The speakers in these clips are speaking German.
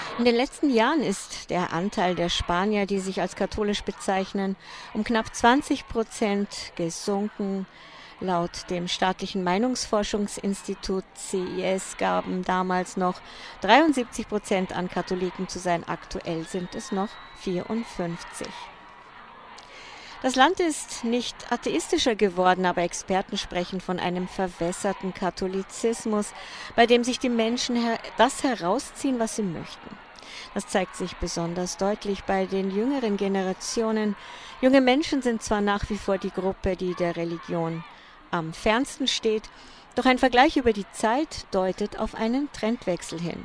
In den letzten Jahren ist der Anteil der Spanier, die sich als katholisch bezeichnen, um knapp 20% gesunken. Laut dem staatlichen Meinungsforschungsinstitut CIS gaben damals noch 73% an Katholiken zu sein, aktuell sind es noch 54. Das Land ist nicht atheistischer geworden, aber Experten sprechen von einem verwässerten Katholizismus, bei dem sich die Menschen das herausziehen, was sie möchten. Das zeigt sich besonders deutlich bei den jüngeren Generationen. Junge Menschen sind zwar nach wie vor die Gruppe, die der Religion am fernsten steht, doch ein Vergleich über die Zeit deutet auf einen Trendwechsel hin.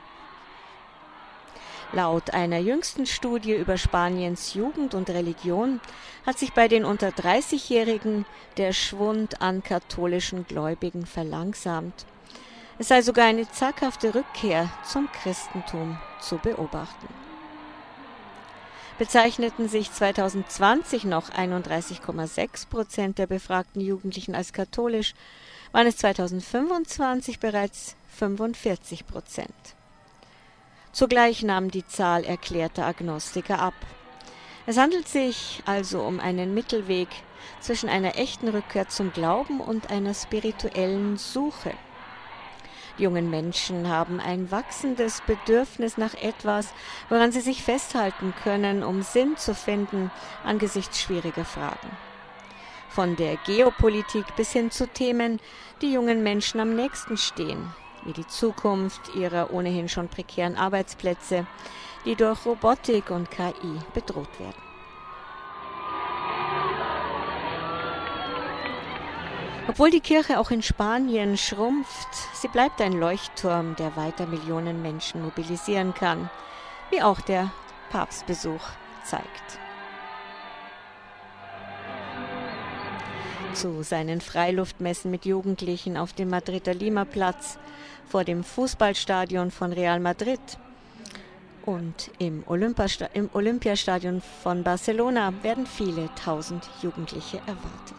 Laut einer jüngsten Studie über Spaniens Jugend und Religion hat sich bei den unter 30-Jährigen der Schwund an katholischen Gläubigen verlangsamt. Es sei sogar eine zaghafte Rückkehr zum Christentum zu beobachten. Bezeichneten sich 2020 noch 31,6% der befragten Jugendlichen als katholisch, waren es 2025 bereits 45%. Zugleich nahm die Zahl erklärter Agnostiker ab. Es handelt sich also um einen Mittelweg zwischen einer echten Rückkehr zum Glauben und einer spirituellen Suche. Die jungen Menschen haben ein wachsendes Bedürfnis nach etwas, woran sie sich festhalten können, um Sinn zu finden angesichts schwieriger Fragen. Von der Geopolitik bis hin zu Themen, die jungen Menschen am nächsten stehen, wie die Zukunft ihrer ohnehin schon prekären Arbeitsplätze, die durch Robotik und KI bedroht werden. Obwohl die Kirche auch in Spanien schrumpft, sie bleibt ein Leuchtturm, der weiter Millionen Menschen mobilisieren kann, wie auch der Papstbesuch zeigt. Zu seinen Freiluftmessen mit Jugendlichen auf dem Madrider Lima-Platz, vor dem Fußballstadion von Real Madrid und im Olympiastadion von Barcelona werden viele tausend Jugendliche erwartet.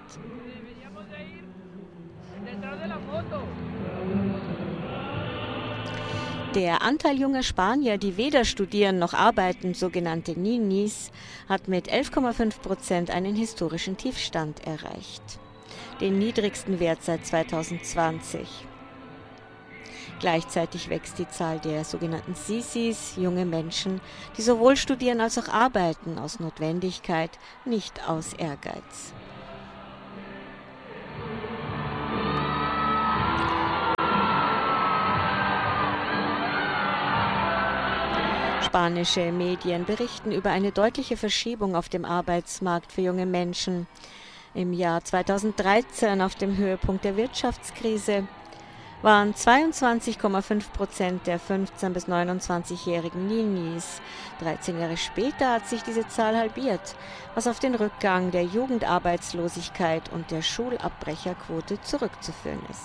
Der Anteil junger Spanier, die weder studieren noch arbeiten, sogenannte Ninis, hat mit 11,5% einen historischen Tiefstand erreicht, den niedrigsten Wert seit 2020. Gleichzeitig wächst die Zahl der sogenannten Sisis, junge Menschen, die sowohl studieren als auch arbeiten, aus Notwendigkeit, nicht aus Ehrgeiz. Spanische Medien berichten über eine deutliche Verschiebung auf dem Arbeitsmarkt für junge Menschen. Im Jahr 2013, auf dem Höhepunkt der Wirtschaftskrise, waren 22,5% der 15- bis 29-jährigen Ninis. 13 Jahre später hat sich diese Zahl halbiert, was auf den Rückgang der Jugendarbeitslosigkeit und der Schulabbrecherquote zurückzuführen ist.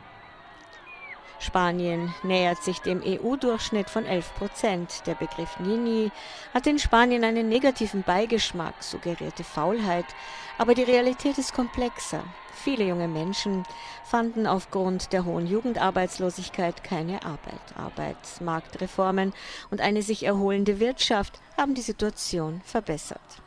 Spanien nähert sich dem EU-Durchschnitt von 11%. Der Begriff Nini hat in Spanien einen negativen Beigeschmack, suggerierte Faulheit, aber die Realität ist komplexer. Viele junge Menschen fanden aufgrund der hohen Jugendarbeitslosigkeit keine Arbeit. Arbeitsmarktreformen und eine sich erholende Wirtschaft haben die Situation verbessert.